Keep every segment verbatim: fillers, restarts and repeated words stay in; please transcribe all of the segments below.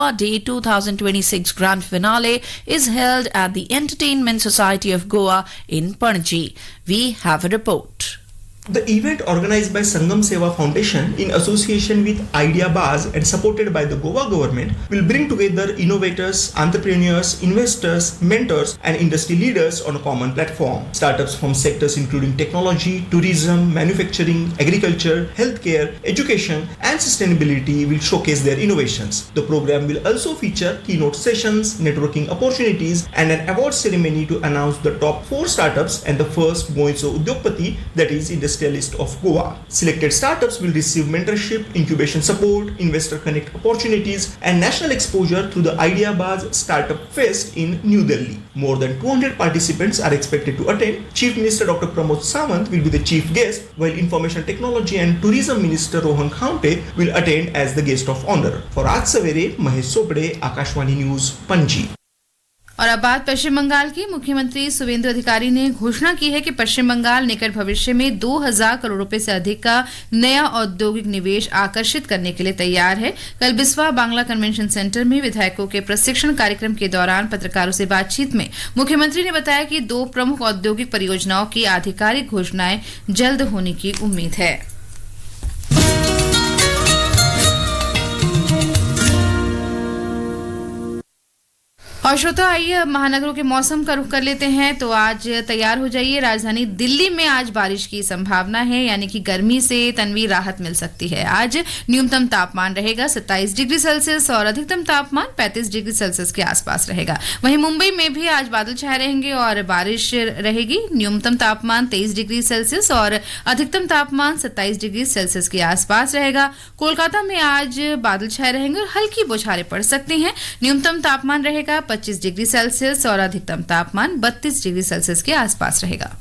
Day twenty twenty-six Grand Finale is held at the Entertainment Society of Goa in Panaji. We have a report. The event, organized by Sangam Seva Foundation in association with Idea Bars and supported by the Goa government, will bring together innovators, entrepreneurs, investors, mentors and industry leaders on a common platform. Startups from sectors including technology, tourism, manufacturing, agriculture, healthcare, education and sustainability will showcase their innovations. The program will also feature keynote sessions, networking opportunities and an award ceremony to announce the top four startups and the first Moinso Udyogpati, that is Industrialist of Goa. Selected startups will receive mentorship, incubation support, investor connect opportunities and national exposure through the Idea Bars Startup Fest in New Delhi. More than two hundred participants are expected to attend. Chief Minister Doctor Pramod Sawant will be the chief guest, while Information Technology and Tourism Minister Rohan Khaunte will attend as the guest of honor. For Aaj Savere, Mahesh Sopde, Akashvani News, Panji. और अब बात पश्चिम बंगाल की। मुख्यमंत्री सुवेंदु अधिकारी ने घोषणा की है कि पश्चिम बंगाल निकट भविष्य में दो हज़ार करोड़ रुपए से अधिक का नया औद्योगिक निवेश आकर्षित करने के लिए तैयार है। कल बिस्वा बांग्ला कन्वेंशन सेंटर में विधायकों के प्रशिक्षण कार्यक्रम के दौरान पत्रकारों से बातचीत में मुख्यमंत्री ने बताया कि दो प्रमुख औद्योगिक परियोजनाओं की आधिकारिक घोषणाएं जल्द होने की उम्मीद है। और श्रोता, आइए अब महानगरों के मौसम का रुख कर लेते हैं। तो आज तैयार हो जाइए, राजधानी दिल्ली में आज बारिश की संभावना है, यानी कि गर्मी से तनवी राहत मिल सकती है। आज न्यूनतम तापमान रहेगा सत्ताईस डिग्री सेल्सियस और अधिकतम तापमान पैंतीस डिग्री सेल्सियस के आसपास रहेगा। वहीं मुंबई में भी आज बादल छाए रहेंगे और बारिश रहेगी। न्यूनतम तापमान तेईस डिग्री सेल्सियस और अधिकतम तापमान सत्ताईस डिग्री सेल्सियस के आसपास रहेगा। कोलकाता में आज बादल छाए रहेंगे और हल्की बौछारें पड़ सकती हैं। न्यूनतम तापमान रहेगा पच्चीस डिग्री सेल्सियस और अधिकतम तापमान बत्तीस डिग्री सेल्सियस के आसपास रहेगा।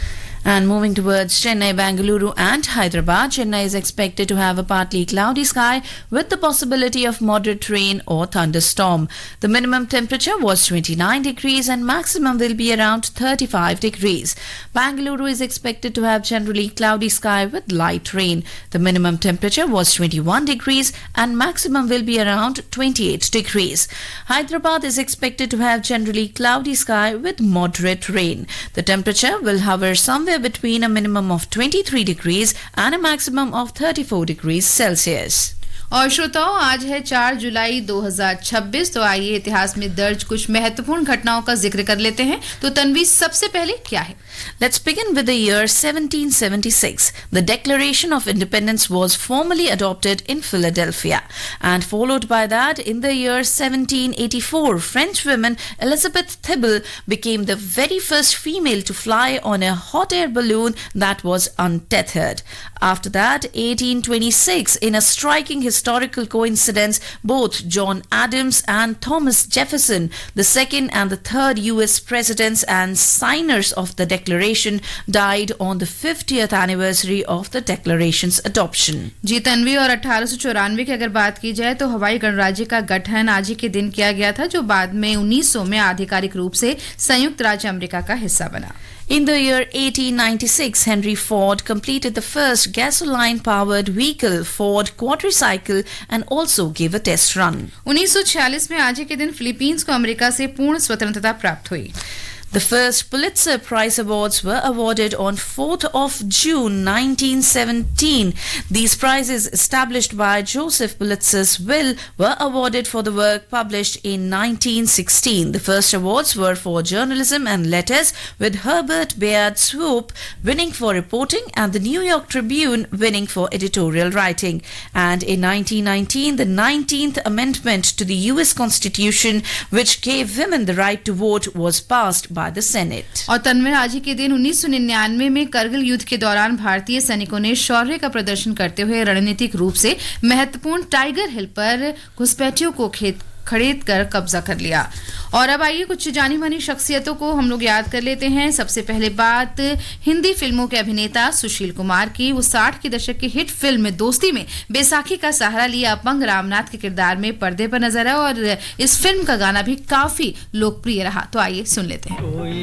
And moving towards Chennai, Bangalore and Hyderabad, Chennai is expected to have a partly cloudy sky with the possibility of moderate rain or thunderstorm. The minimum temperature was twenty-nine degrees and maximum will be around thirty-five degrees. Bangalore is expected to have generally cloudy sky with light rain. The minimum temperature was twenty-one degrees and maximum will be around twenty-eight degrees. Hyderabad is expected to have generally cloudy sky with moderate rain. The temperature will hover somewhere between a minimum of twenty-three degrees and a maximum of thirty-four degrees Celsius. और श्रोताओं, आज है चार जुलाई दो हज़ार छब्बीस। तो आइए इतिहास में दर्ज कुछ महत्वपूर्ण घटनाओं का जिक्र कर लेते हैं। तो तन्वी, सबसे पहले क्या है? Let's begin with the year seventeen seventy-six. The Declaration of Independence was formally adopted in Philadelphia. And followed by that, in the year seventeen eighty-four, French woman Elizabeth Thibault became the very first female to fly on a hot air balloon that was untethered. After that, eighteen twenty-six, in a striking historical coincidence, both John Adams and Thomas Jefferson, the second and the third U S presidents and signers of the Declaration, died on the fiftieth anniversary of the Declaration's adoption. जी तन्वी, और अठारह सौ चौरानवे की अगर बात की जाए तो हवाई गणराज्य का गठन आज ही के दिन किया गया था, जो बाद में उन्नीस सौ में आधिकारिक रूप से संयुक्त राज्य अमेरिका का हिस्सा बना। In the year eighteen ninety-six, Henry Ford completed the first gasoline-powered vehicle, Ford Quadricycle, and also gave a test run. उन्नीस सौ छियालीस में आज ही के दिन फिलीपींस को अमेरिका से पूर्ण स्वतंत्रता प्राप्त हुई। The first Pulitzer Prize Awards were awarded on fourth of June nineteen seventeen. These prizes, established by Joseph Pulitzer's will, were awarded for the work published in nineteen sixteen. The first awards were for journalism and letters, with Herbert Bayard Swope winning for reporting and the New York Tribune winning for editorial writing. And in nineteen nineteen, the nineteenth Amendment to the U S Constitution, which gave women the right to vote, was passed by the Senate. और तन्वी, आज ही के दिन उन्नीस सौ निन्यानवे में करगिल युद्ध के दौरान भारतीय सैनिकों ने शौर्य का प्रदर्शन करते हुए रणनीतिक रूप से महत्वपूर्ण टाइगर हिल पर घुसपैठियों को खेत खरीद कर कब्जा कर लिया। और अब आइए कुछ जानी मानी शख्सियतों को हम लोग याद कर लेते हैं। सबसे पहले बात हिंदी फिल्मों के अभिनेता सुशील कुमार की। वो साठ के दशक की हिट फिल्म दोस्ती में बैसाखी का सहारा लिए अपंग रामनाथ के किरदार में पर्दे पर नजर आए और इस फिल्म का गाना भी काफी लोकप्रिय रहा। तो आइए सुन लेते हैं।